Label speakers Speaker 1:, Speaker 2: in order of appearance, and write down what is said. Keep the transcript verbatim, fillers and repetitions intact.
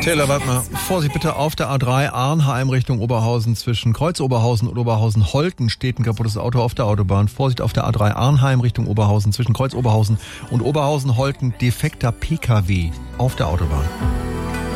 Speaker 1: Taylor, warte mal. Vorsicht bitte, auf der A drei Arnheim Richtung Oberhausen zwischen Kreuz Oberhausen und Oberhausen-Holten steht ein kaputtes Auto auf der Autobahn. Vorsicht auf der A drei Arnheim Richtung Oberhausen zwischen Kreuz Oberhausen und Oberhausen-Holten defekter P K W auf der Autobahn.